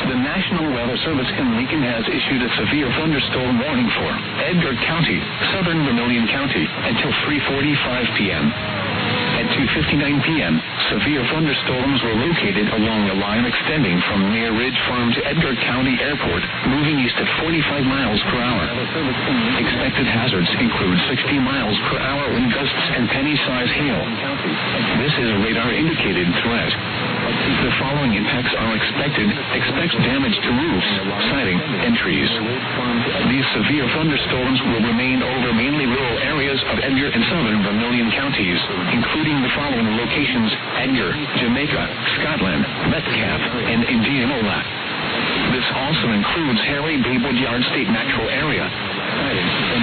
The National Weather Service in Lincoln has issued a severe thunderstorm warning for Edgar County, southern Vermilion County, until 3:45 p.m. At 2:59 p.m., severe thunderstorms were located along the line extending from near Ridge Farm to Edgar County Airport, moving east at 45 miles per hour. Expected hazards include 60 miles per hour wind gusts and penny-sized hail. This is a radar-indicated threat. The following impacts are expected. Expect damage to roofs, siding, and trees. These severe thunderstorms will remain over mainly rural areas of Edgar and southern Vermilion counties, including the following locations: Edgar, Jamaica, Scotland, Metcalfe, and Indianola. This also includes Harry B. Woodyard State Natural Area.